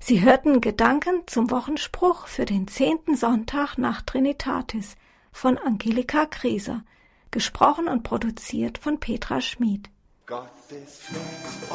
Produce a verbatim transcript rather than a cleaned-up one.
Sie hörten Gedanken zum Wochenspruch für den zehnten Sonntag nach Trinitatis von Angelika Grieser, gesprochen und produziert von Petra Schmid. Gottes